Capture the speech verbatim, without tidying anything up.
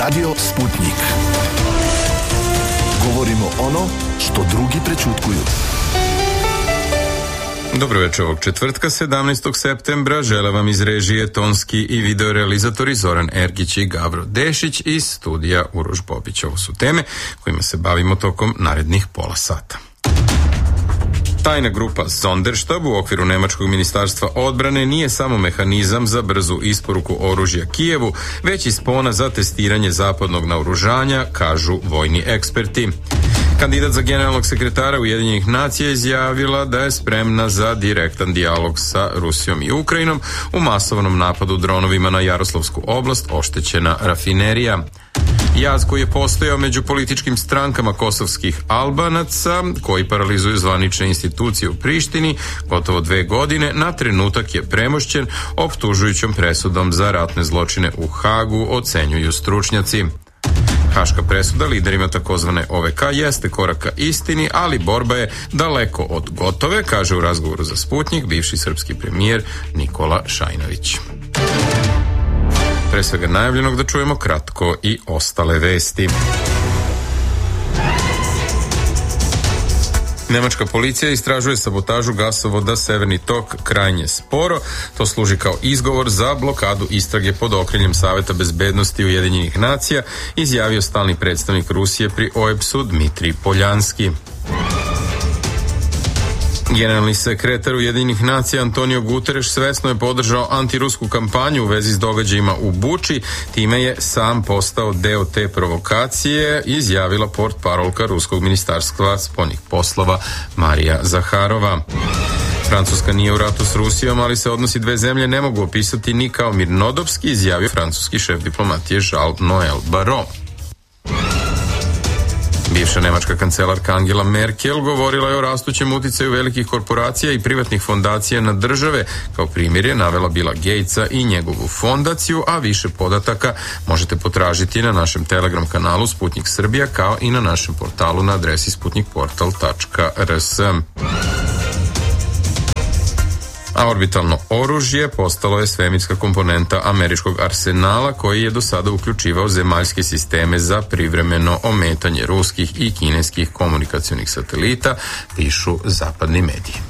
Radio Sputnik. Govorimo ono što drugi prećutkuju. Dobro večer ovog četvrtka, sedamnaestog septembra. Žele vam iz režije tonski i videorealizatori Zoran Ergić i Gavro Dešić iz studija Uroš Bobić. Ovo su teme kojima se bavimo tokom narednih pola sata. Tajna grupa Sonderstab u okviru Nemačkog ministarstva odbrane nije samo mehanizam za brzu isporuku oružja Kijevu, već i spona za testiranje zapadnog naoružanja, kažu vojni eksperti. Kandidat za generalnog sekretara Ujedinjenih nacija izjavila da je spremna za direktan dijalog sa Rusijom i Ukrajinom u masovnom napadu dronovima na Jaroslavsku oblast, oštećena rafinerija. Jaz koji je postojao među političkim strankama kosovskih Albanaca, koji paralizuju zvanične institucije u Prištini gotovo dve godine, na trenutak je premošćen optužujućom presudom za ratne zločine u Hagu, ocenjuju stručnjaci. Haška presuda liderima takozvane O V K jeste korak ka istini, ali borba je daleko od gotove, kaže u razgovoru za Sputnik bivši srpski premijer Nikola Šajnović. Pre svega najavljenog da čujemo kratko i ostale vesti. Nemačka policija istražuje sabotažu gasovoda Severni tok krajnje sporo. To služi kao izgovor za blokadu istrage pod okriljem Saveta bezbednosti Ujedinjenih nacija, izjavio stalni predstavnik Rusije pri O E B S-u Dmitrij Poljanski. Generalni sekretar Ujedinjenih nacija Antonio Guterres svesno je podržao antirusku kampanju u vezi s događajima u Buči, time je sam postao deo te provokacije, izjavila portparolka Ruskog ministarstva spoljnih poslova Marija Zaharova. Francuska nije u ratu s Rusijom, ali se odnosi dve zemlje ne mogu opisati ni kao mirnodopski, izjavio francuski šef diplomatije Jean-Noël Barrot. Bivša nemačka kancelarka Angela Merkel govorila je o rastućem uticaju velikih korporacija i privatnih fondacija na države. Kao primjer je navela Billa Gatesa i njegovu fondaciju, a više podataka možete potražiti na našem Telegram kanalu Sputnik Srbija, kao i na našem portalu na adresi sputnikportal tačka r s. A orbitalno oružje postalo je svemirska komponenta američkog arsenala koji je do sada uključivao zemaljske sisteme za privremeno ometanje ruskih i kineskih komunikacionih satelita, pišu zapadni mediji.